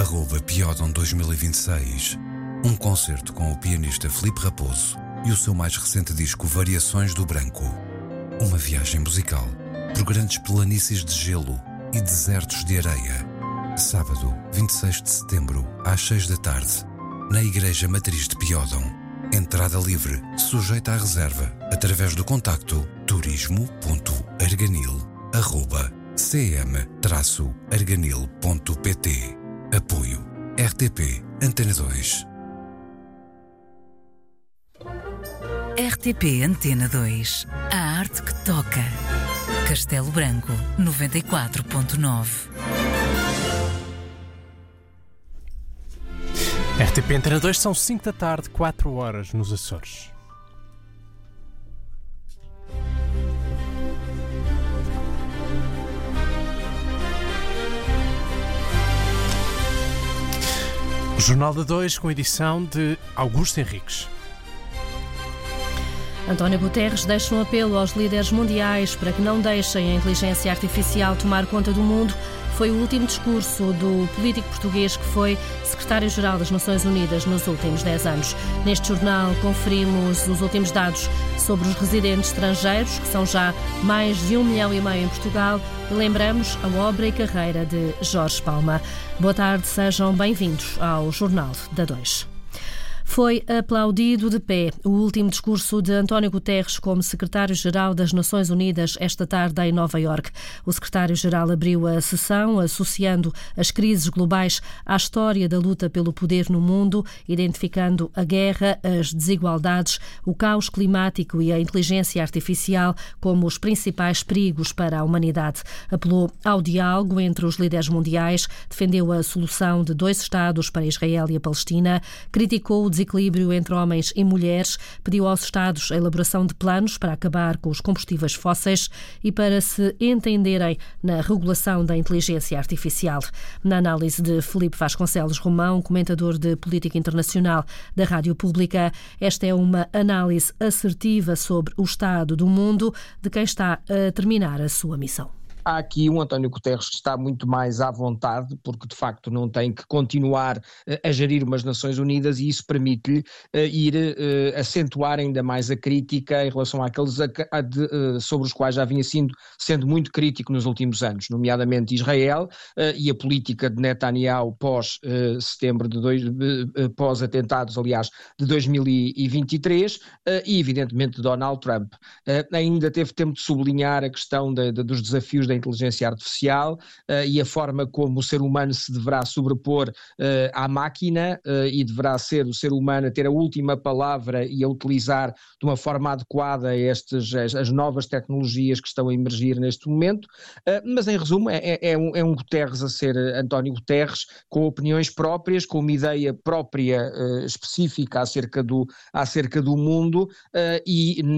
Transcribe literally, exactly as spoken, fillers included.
arroba Piodon dois mil e vinte e seis, um concerto com o pianista Filipe Raposo e o seu mais recente disco Variações do Branco. Uma viagem musical por grandes planícies de gelo e desertos de areia. Sábado, vinte e seis de setembro, às seis da tarde, na Igreja Matriz de Piodon. Entrada livre, sujeita à reserva, através do contacto turismo ponto arganil arroba c m arganil ponto p t. Apoio R T P Antena dois. R T P Antena dois. A arte que toca. Castelo Branco, noventa e quatro ponto nove. R T P Antena dois, são cinco da tarde, quatro horas nos Açores. Jornal da dois, com edição de Augusto Henriques. António Guterres deixa um apelo aos líderes mundiais para que não deixem a inteligência artificial tomar conta do mundo. Foi o último discurso do político português que foi secretário-geral das Nações Unidas nos últimos dez anos. Neste jornal conferimos os últimos dados sobre os residentes estrangeiros, que são já mais de um milhão e meio em Portugal, e lembramos a obra e carreira de Jorge Palma. Boa tarde, sejam bem-vindos ao Jornal da dois. Foi aplaudido de pé o último discurso de António Guterres como secretário-geral das Nações Unidas esta tarde em Nova Iorque. O secretário-geral abriu a sessão associando as crises globais à história da luta pelo poder no mundo, identificando a guerra, as desigualdades, o caos climático e a inteligência artificial como os principais perigos para a humanidade. Apelou ao diálogo entre os líderes mundiais, defendeu a solução de dois Estados para Israel e a Palestina, criticou o desequilíbrio entre homens e mulheres, pediu aos Estados a elaboração de planos para acabar com os combustíveis fósseis e para se entenderem na regulação da inteligência artificial. Na análise de Filipe Vasconcelos Romão, comentador de política internacional da Rádio Pública, esta é uma análise assertiva sobre o estado do mundo de quem está a terminar a sua missão. Há aqui um António Guterres que está muito mais à vontade, porque de facto não tem que continuar uh, a gerir umas Nações Unidas, e isso permite-lhe uh, ir uh, acentuar ainda mais a crítica em relação àqueles a, a de, uh, sobre os quais já vinha sendo, sendo muito crítico nos últimos anos, nomeadamente Israel uh, e a política de Netanyahu pós uh, setembro de dois, uh, pós atentados, aliás, de dois mil e vinte e três uh, e evidentemente Donald Trump. Uh, ainda teve tempo de sublinhar a questão de, de, dos desafios da inteligência artificial uh, e a forma como o ser humano se deverá sobrepor uh, à máquina uh, e deverá ser o ser humano a ter a última palavra e a utilizar de uma forma adequada estes, as, as novas tecnologias que estão a emergir neste momento, uh, mas em resumo é, é, um, é um Guterres a ser António Guterres, com opiniões próprias, com uma ideia própria uh, específica acerca do, acerca do mundo uh, e